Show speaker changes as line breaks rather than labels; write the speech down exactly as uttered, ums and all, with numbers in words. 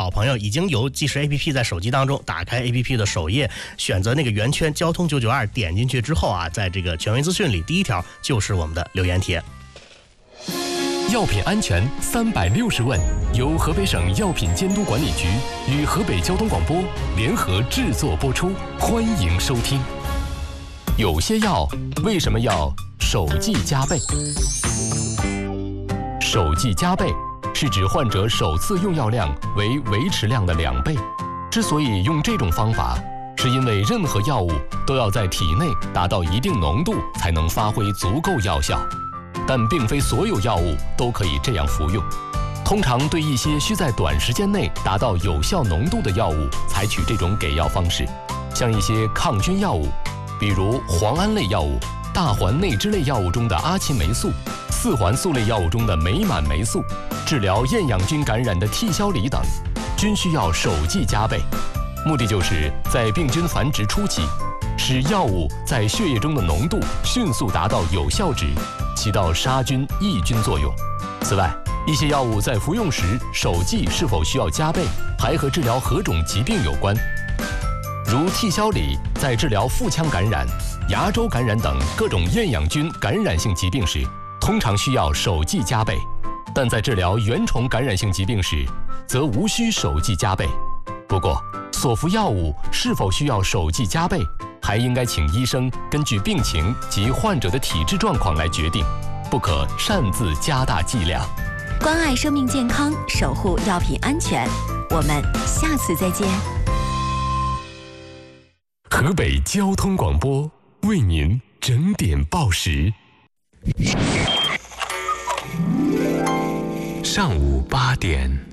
老朋友已经有计时 A P P 在手机当中，打开 A P P 的首页，选择那个圆圈交通九九二，点进去之后啊，在这个权威资讯里，第一条就是我们的留言帖。
药品安全三百六十问，由河北省药品监督管理局与河北交通广播联合制作播出，欢迎收听。有些药为什么要手记加倍？手记加倍是指患者首次用药量为维持量的两倍。之所以用这种方法，是因为任何药物都要在体内达到一定浓度才能发挥足够药效。但并非所有药物都可以这样服用，通常对一些需在短时间内达到有效浓度的药物采取这种给药方式，像一些抗菌药物，比如磺胺类药物、大环内酯类药物中的阿奇霉素、四环素类药物中的美满霉素，治疗厌氧菌感染的替硝醴等，均需要手记加倍，目的就是在病菌繁殖初期，使药物在血液中的浓度迅速达到有效值，起到杀菌抑菌作用。此外，一些药物在服用时手记是否需要加倍，还和治疗何种疾病有关。如替硝醴在治疗腹腔感染、牙周感染等各种厌氧菌感染性疾病时，通常需要手记加倍；但在治疗原虫感染性疾病时，则无需手记加倍。不过，所服药物是否需要手记加倍，还应该请医生根据病情及患者的体质状况来决定，不可擅自加大剂量。
关爱生命健康，守护药品安全。我们下次再见。
河北交通广播为您整点报时。上午八点。